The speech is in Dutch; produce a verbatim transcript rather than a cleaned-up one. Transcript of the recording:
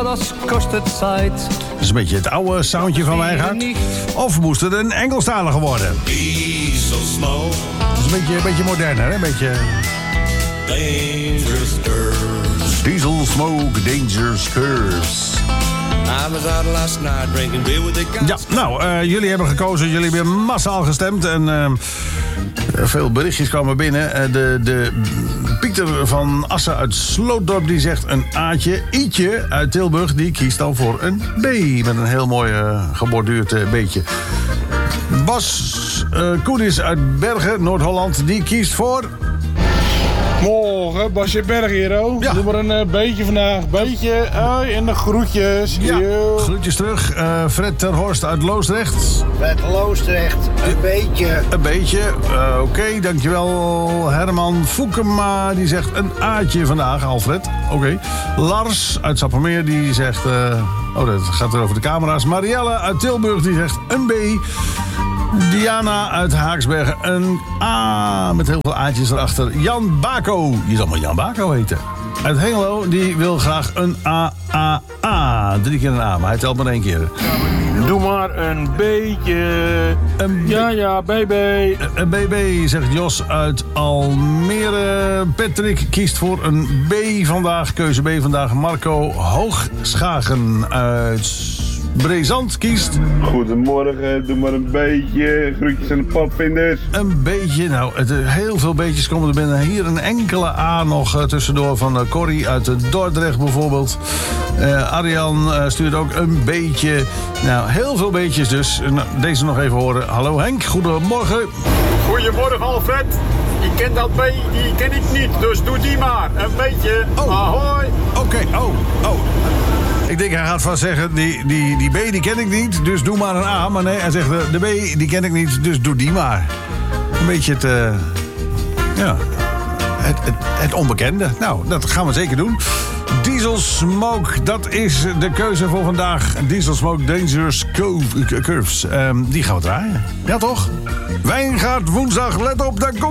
das kostet Zeit. Dat is een beetje het oude soundje van Wijngaard. Of moest het een Engelstalige worden? Diesel smoke. Dat is een beetje, een beetje moderner, hè? Een beetje... Dangerous curves. Diesel smoke, dangerous curves. I was out last night drinking beer with the guys. Ja, nou, uh, jullie hebben gekozen. Jullie hebben massaal gestemd. En uh, veel berichtjes kwamen binnen. Uh, de, de Pieter van Assen uit Slootdorp die zegt een A'tje. Ietje uit Tilburg die kiest dan voor een B. Met een heel mooi uh, geborduurd uh, B'tje. Bas uh, Koedis uit Bergen, Noord-Holland, die kiest voor... Morgen, Basje Berg hier, oh. Ja. Doe maar een uh, beetje vandaag. Beetje, hoi, en de groetjes. Ja, Yo. groetjes terug. Uh, Fred ter Horst uit Loosdrecht. Met Loosdrecht, een beetje. Een beetje, uh, oké, okay, dankjewel. Herman Foukema, die zegt een A'tje vandaag, Alfred. Oké. Okay. Lars uit Sappemeer, die zegt... Uh, oh, dat gaat er over de camera's. Marielle uit Tilburg, die zegt een B. Diana uit Haaksbergen, een A met heel veel A'tjes erachter. Jan Bako, je zal maar Jan Bako heten. Uit Hengelo, die wil graag een A, A, A. Drie keer een A, maar hij telt maar één keer. Doe maar een beetje. Een B- ja, ja, baby. Een B B, zegt Jos uit Almere. Patrick kiest voor een B vandaag. Keuze B vandaag. Marco Hoogschagen uit Brezant kiest... Goedemorgen, doe maar een beetje. Groetjes aan de padvinders. Een beetje, nou, het, heel veel beetjes komen er binnen. Hier een enkele A nog uh, tussendoor van uh, Corrie uit uh, Dordrecht bijvoorbeeld. Uh, Arjan uh, stuurt ook een beetje. Nou, heel veel beetjes dus. Uh, deze nog even horen. Hallo Henk, goedemorgen. Goedemorgen Alfred. Die kent dat B, die ken ik niet, dus doe die maar. Een beetje. Oh. Ahoy. Oké, okay, oh, oh. Ik denk, hij gaat vast zeggen, die, die, die B die ken ik niet, dus doe maar een A. Maar nee, hij zegt, de, de B die ken ik niet, dus doe die maar. Een beetje het, uh, ja, het, het, het onbekende. Nou, dat gaan we zeker doen. Diesel Smoke, dat is de keuze voor vandaag. Diesel Smoke Dangerous Curves. Um, die gaan we draaien. Ja, toch? Wijngaard woensdag, let op, daar komt...